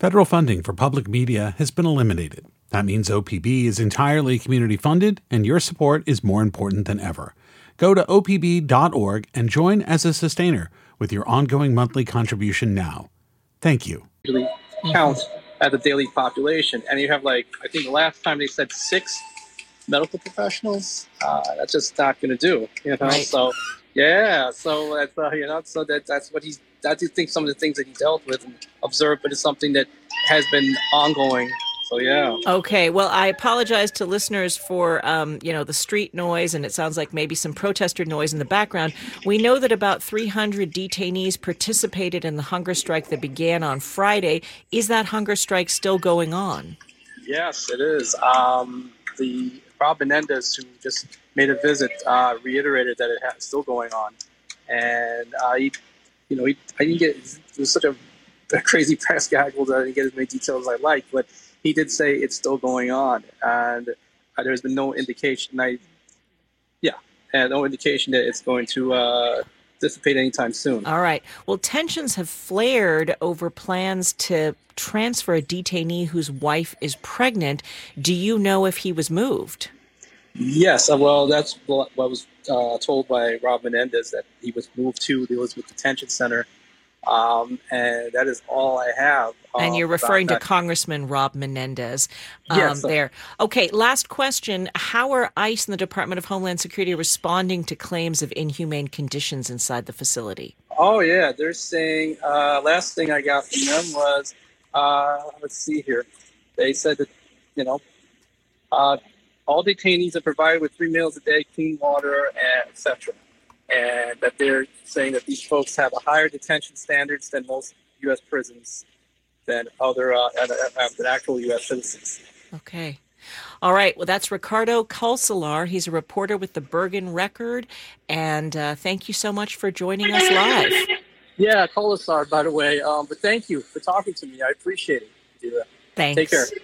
Federal funding for public media has been eliminated. That means OPB is entirely community funded, and your support is more important than ever. Go to opb.org and join as a sustainer with your ongoing monthly contribution now. Thank you. Usually count at the daily population, and you have I think the last time they said 6 medical professionals. That's just not going to do, Right. So yeah, so that's so that's what I do think some of the things that he dealt with and observed, but it's something that has been ongoing. So yeah. Okay, well, I apologize to listeners for, the street noise, and it sounds like maybe some protester noise in the background. We know that about 300 detainees participated in the hunger strike that began on Friday. Is that hunger strike still going on? Yes, it is. The Rob Menendez, who just made a visit, reiterated that it's still going on, and I didn't get. It was such a crazy press gaggle that I didn't get as many details as I like, but he did say it's still going on, and there's been no indication. No indication that it's going to dissipate anytime soon. All right. Well, tensions have flared over plans to transfer a detainee whose wife is pregnant. Do you know if he was moved? Yes. Well, that's what was told by Rob Menendez, that he was moved to the Elizabeth Detention Center. And that is all I have. And you're referring to Congressman Rob Menendez yes, there. Okay, last question. How are ICE and the Department of Homeland Security responding to claims of inhumane conditions inside the facility? Oh, yeah. They're saying, last thing I got from them was, let's see here. They said that, all detainees are provided with 3 meals a day, clean water, and et cetera. And that they're saying that these folks have a higher detention standards than most U.S. prisons, than other than actual U.S. citizens. Okay. All right. Well, that's Ricardo Calcelar. He's a reporter with the Bergen Record. And thank you so much for joining us live. Yeah, Calcelar, by the way. But thank you for talking to me. I appreciate it. Thanks. Take care.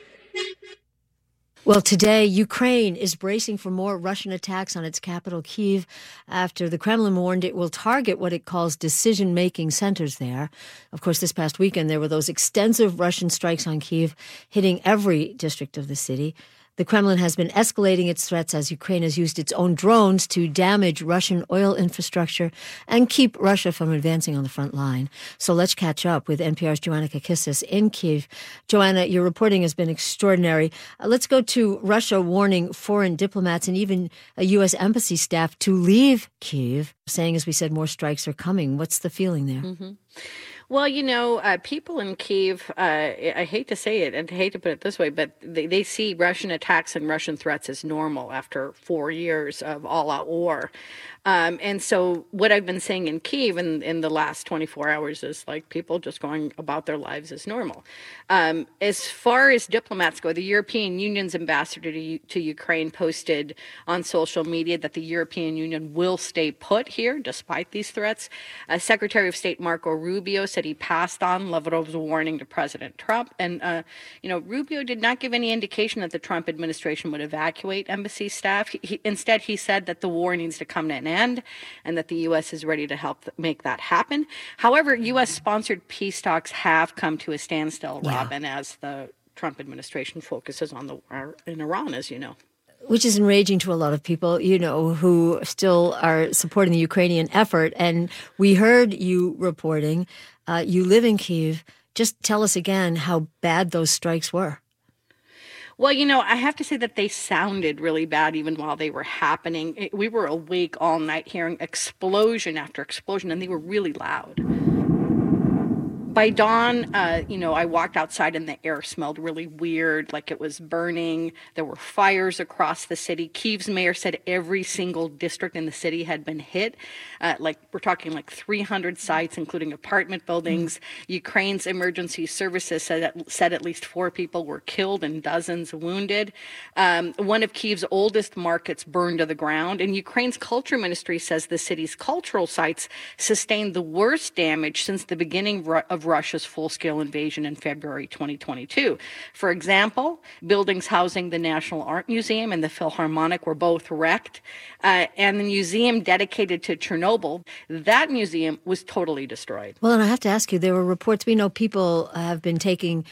Well, today, Ukraine is bracing for more Russian attacks on its capital, Kyiv, after the Kremlin warned it will target what it calls decision-making centers there. Of course, this past weekend, there were those extensive Russian strikes on Kyiv, hitting every district of the city. The Kremlin has been escalating its threats as Ukraine has used its own drones to damage Russian oil infrastructure and keep Russia from advancing on the front line. So let's catch up with NPR's Joanna Kakissis in Kyiv. Joanna, your reporting has been extraordinary. Let's go to Russia warning foreign diplomats and even a U.S. embassy staff to leave Kyiv, saying, as we said, more strikes are coming. What's the feeling there? Mm-hmm. Well, people in Kyiv, I hate to say it and hate to put it this way, but they see Russian attacks and Russian threats as normal after 4 years of all-out war. And so what I've been saying in Kyiv in the last 24 hours is people just going about their lives as normal. As far as diplomats go, the European Union's ambassador to Ukraine posted on social media that the European Union will stay put here despite these threats. Secretary of State Marco Rubio said he passed on Lavrov's warning to President Trump. And, Rubio did not give any indication that the Trump administration would evacuate embassy staff. Instead, he said that the war needs to come to an end and that the U.S. is ready to help make that happen. However, U.S.-sponsored peace talks have come to a standstill, Robin, as the Trump administration focuses on the war in Iran, as you know. Which is enraging to a lot of people, who still are supporting the Ukrainian effort. And we heard you reporting, you live in Kyiv. Just tell us again how bad those strikes were. Well, I have to say that they sounded really bad even while they were happening. We were awake all night hearing explosion after explosion, and they were really loud. By dawn, I walked outside and the air smelled really weird, like it was burning. There were fires across the city. Kyiv's mayor said every single district in the city had been hit. We're talking 300 sites, including apartment buildings. Ukraine's emergency services said at least 4 people were killed and dozens wounded. One of Kyiv's oldest markets burned to the ground. And Ukraine's culture ministry says the city's cultural sites sustained the worst damage since the beginning of Russia's full-scale invasion in February 2022. For example, buildings housing the National Art Museum and the Philharmonic were both wrecked, and the museum dedicated to Chernobyl, that museum was totally destroyed. Well, and I have to ask you, there were reports, we know people have been taking